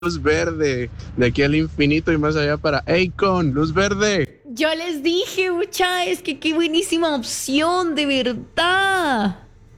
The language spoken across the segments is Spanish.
luz verde de aquí al infinito y más allá para Akon, luz verde. Yo les dije, mucha, es que qué buenísima opción, de verdad.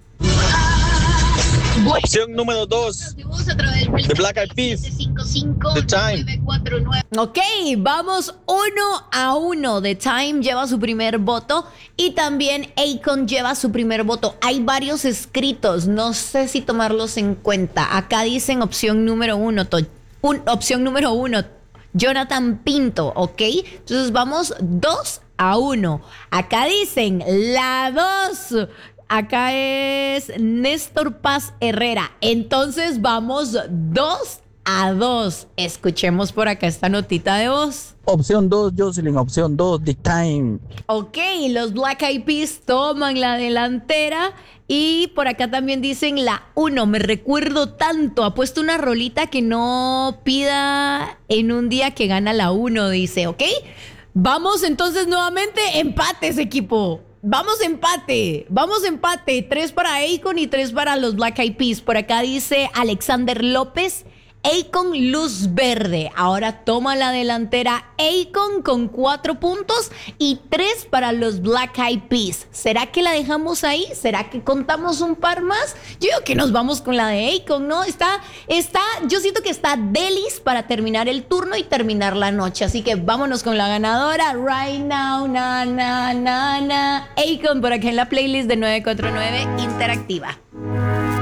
Opción número 2, The Black Eyed Peas, The Time. Ok, vamos 1-1. The Time lleva su primer voto y también Akon lleva su primer voto. Hay varios escritos, no sé si tomarlos en cuenta. Acá dicen opción número 1, opción número 1, Jonathan Pinto, ¿ok? Entonces vamos 2-1. Acá dicen la 2. Acá es Néstor Paz Herrera. Entonces vamos 2-2. Escuchemos por acá esta notita de voz. Opción 2, Jocelyn. Opción 2, The Time. Ok, los Black Eyed Peas toman la delantera. Y por acá también dicen la 1. Me recuerdo tanto. Ha puesto una rolita que no pida en un día que gana la 1, dice, ¿ok? Vamos entonces nuevamente, empates, equipo. Vamos empate. 3 para Akon y 3 para los Black Eyed Peas. Por acá dice Alexander López, Akon luz verde. Ahora toma la delantera Akon con 4 puntos y 3 para los Black Eyed Peas. ¿Será que la dejamos ahí? ¿Será que contamos un par más? Yo digo que nos vamos con la de Akon, ¿no? Yo siento que está delis para terminar el turno y terminar la noche. Así que vámonos con la ganadora right now, Akon por acá en la playlist de 949 Interactiva.